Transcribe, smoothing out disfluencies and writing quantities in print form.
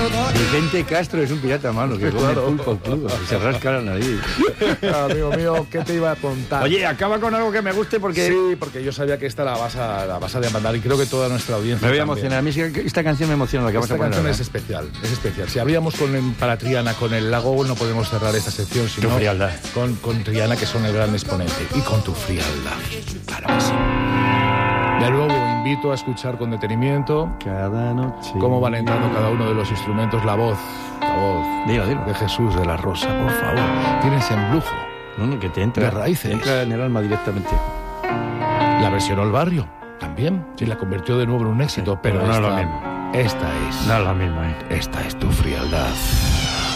Vicente Castro es un pirata malo que come pulpo crudo y se rasca la nariz. Amigo mío, ¿qué te iba a contar? Oye, acaba con algo que me guste porque... Sí, porque yo sabía que esta la vas a demandar y creo que toda nuestra audiencia me voy a también. emocionar. A mí esta canción me emociona. La que Esta vas a poner canción ahora. es especial. Si abríamos para Triana con el lago, no podemos cerrar esta sección, sino Tu frialdad. con Triana, que son el gran exponente. Y con tu frialdad. Claro que sí. De nuevo, invito a escuchar con detenimiento Cada noche. cómo van entrando cada uno de los instrumentos, la voz Dilo. de Jesús de la Rosa, por favor. Tienes embrujo. No, que te entra. De raíces. Te entra en el alma directamente. La versionó el Barrio, también. Sí, la convirtió de nuevo en un éxito, pero no es esta, lo mismo. Esta es. No es lo mismo, Esta es tu frialdad.